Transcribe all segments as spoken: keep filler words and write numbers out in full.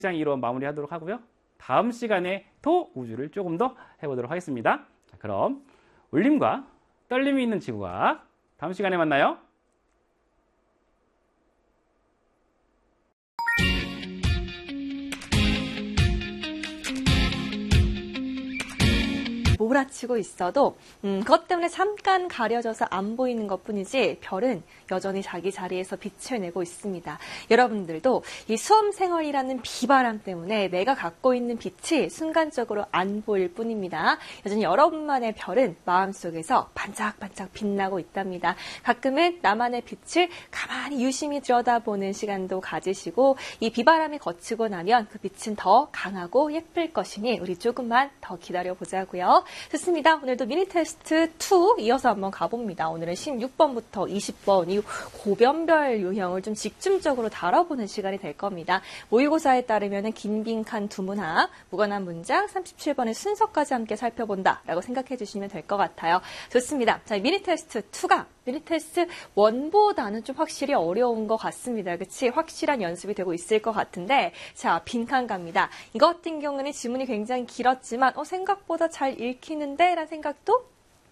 장 이론 마무리하도록 하고요. 다음 시간에 또 우주를 조금 더 해보도록 하겠습니다. 자, 그럼 울림과 떨림이 있는 지구과학 다음 시간에 만나요. 몰아치고 있어도 음, 그것 때문에 잠깐 가려져서 안 보이는 것뿐이지 별은 여전히 자기 자리에서 빛을 내고 있습니다. 여러분들도 이 수험생활이라는 비바람 때문에 내가 갖고 있는 빛이 순간적으로 안 보일 뿐입니다. 여전히 여러분만의 별은 마음속에서 반짝반짝 빛나고 있답니다. 가끔은 나만의 빛을 가만히 유심히 들여다보는 시간도 가지시고 이 비바람이 거치고 나면 그 빛은 더 강하고 예쁠 것이니 우리 조금만 더 기다려보자고요. 좋습니다. 오늘도 미니 테스트 이 이어서 한번 가봅니다. 오늘은 십육 번부터 이십 번 이 고변별 유형을 좀 집중적으로 다뤄보는 시간이 될 겁니다. 모의고사에 따르면 긴 빈칸 두문학, 무관한 문장 삼십칠 번의 순서까지 함께 살펴본다라고 생각해 주시면 될 것 같아요. 좋습니다. 자, 미니 테스트 이가 미니 테스트 일보다는 좀 확실히 어려운 것 같습니다. 그치? 확실한 연습이 되고 있을 것 같은데 자, 빈칸 갑니다. 이거 같은 경우는 지문이 굉장히 길었지만 어, 생각보다 잘 읽히는데 라는 생각도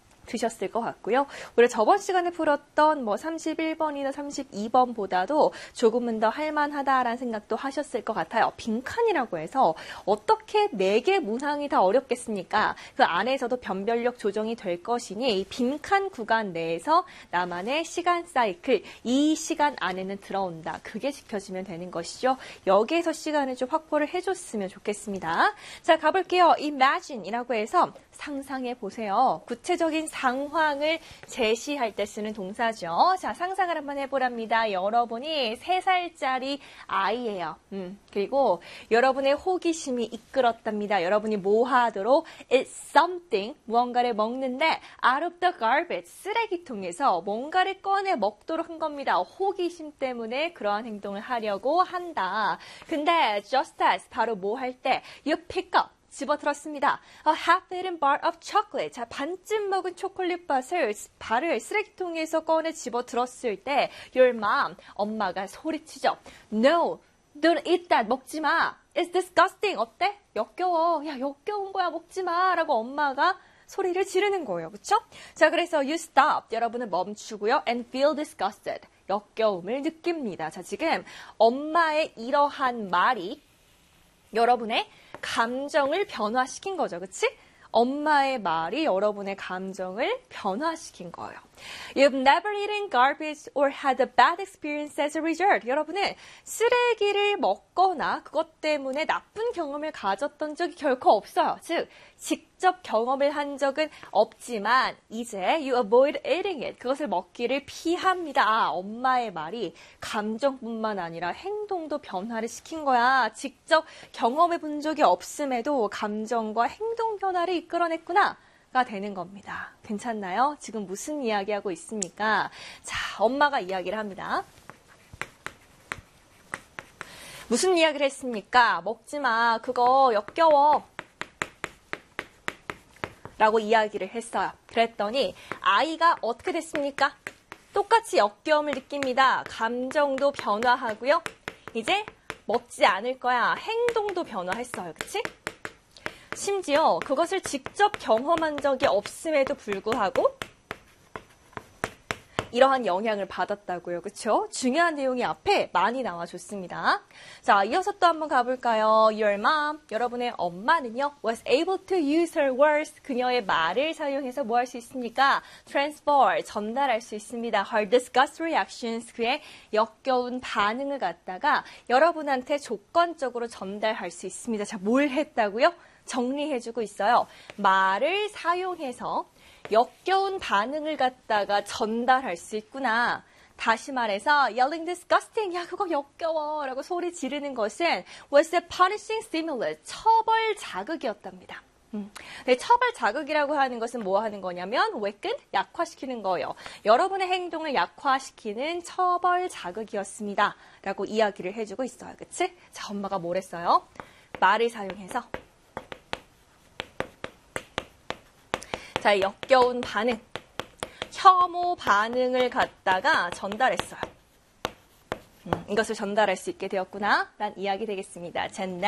드셨을 것 같고요. 우리 저번 시간에 풀었던 뭐 삼십일 번이나 삼십이 번보다도 조금은 더 할만하다라는 생각도 하셨을 것 같아요. 빈칸이라고 해서 어떻게 네 개 문항이 다 어렵겠습니까? 그 안에서도 변별력 조정이 될 것이니 이 빈칸 구간 내에서 나만의 시간 사이클, 이 시간 안에는 들어온다. 그게 지켜지면 되는 것이죠. 여기에서 시간을 좀 확보를 해줬으면 좋겠습니다. 자, 가볼게요. Imagine이라고 해서 상상해 보세요. 구체적인 상황을 제시할 때 쓰는 동사죠. 자, 상상을 한번 해보랍니다. 여러분이 세 살짜리 아이예요. 음, 그리고 여러분의 호기심이 이끌었답니다. 여러분이 뭐 하도록 it's something, 무언가를 먹는데 out of the garbage, 쓰레기통에서 뭔가를 꺼내 먹도록 한 겁니다. 호기심 때문에 그러한 행동을 하려고 한다. 근데 just as, 바로 뭐 할 때 you pick up, 집어들었습니다. A half-eaten bar of chocolate. 자, 반쯤 먹은 초콜릿 밭을, 발을 쓰레기통에서 꺼내 집어들었을 때 your mom, 엄마가 소리치죠. No, don't eat that. 먹지 마. It's disgusting. 어때? 역겨워. 야, 역겨운 거야. 먹지 마. 라고 엄마가 소리를 지르는 거예요. 그쵸? 자, 그래서 you stop. 여러분은 멈추고요. And feel disgusted. 역겨움을 느낍니다. 자, 지금 엄마의 이러한 말이 여러분의 감정을 변화시킨 거죠. 그치? 엄마의 말이 여러분의 감정을 변화시킨 거예요. You've never eaten garbage or had a bad experience as a result. 여러분은 쓰레기를 먹거나 그것 때문에 나쁜 경험을 가졌던 적이 결코 없어요. 즉, 직접 경험을 한 적은 없지만 이제 you avoid eating it. 그것을 먹기를 피합니다. 아, 엄마의 말이 감정뿐만 아니라 행동도 변화를 시킨 거야. 직접 경험해 본 적이 없음에도 감정과 행동 변화를 이끌어냈구나. 가 되는 겁니다. 괜찮나요? 지금 무슨 이야기하고 있습니까? 자, 엄마가 이야기를 합니다. 무슨 이야기를 했습니까? 먹지 마. 그거 역겨워. 라고 이야기를 했어요. 그랬더니 아이가 어떻게 됐습니까? 똑같이 역겨움을 느낍니다. 감정도 변화하고요. 이제 먹지 않을 거야. 행동도 변화했어요. 그치? 심지어 그것을 직접 경험한 적이 없음에도 불구하고 이러한 영향을 받았다고요. 그렇죠? 중요한 내용이 앞에 많이 나와줬습니다. 자, 이어서 또 한번 가볼까요? Your mom, 여러분의 엄마는요, was able to use her words, 그녀의 말을 사용해서 뭐 할 수 있습니까? Transfer, 전달할 수 있습니다. Her disgust reactions, 그의 역겨운 반응을 갖다가 여러분한테 조건적으로 전달할 수 있습니다. 자, 뭘 했다고요? 정리해주고 있어요. 말을 사용해서 역겨운 반응을 갖다가 전달할 수 있구나. 다시 말해서 yelling disgusting, 야 그거 역겨워 라고 소리 지르는 것은 was a punishing stimulus, 처벌 자극이었답니다. 음. 네, 처벌 자극이라고 하는 것은 뭐 하는 거냐면 weaken, 약화시키는 거예요. 여러분의 행동을 약화시키는 처벌 자극이었습니다. 라고 이야기를 해주고 있어요. 그치? 자, 엄마가 뭘 했어요? 말을 사용해서 자, 역겨운 반응, 혐오 반응을 갖다가 전달했어요. 음, 이것을 전달할 수 있게 되었구나 라는 이야기 되겠습니다. 자,